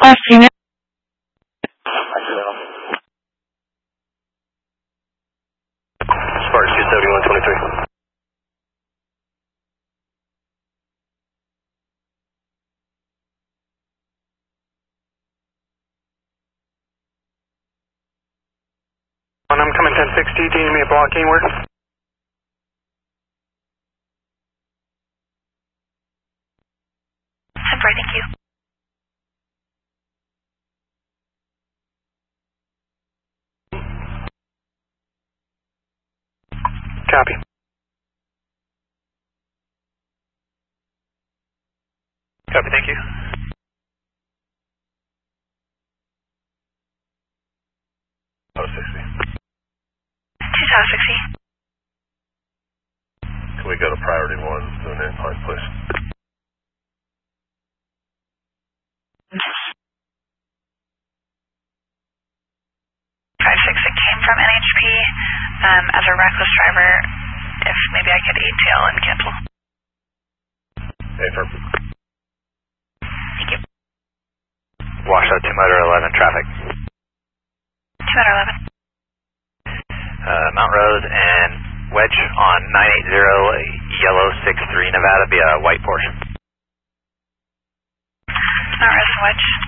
Crossing. Sparks 27123. I'm coming 1060. Do you need me to block anywhere? 10-4, thank you. Copy. Copy, thank you. Oh, 60. 260. Can we go to priority 1 to an incline, please? 56, it came from NHP as a reckless driver. If maybe I could ATL and cancel. Affirm. Thank you. Washout 2 motor 11 traffic. 2 motor 11. Mount Rose and Wedge on 980 Yellow 63 Nevada via white Porsche. Mount Rose and Wedge.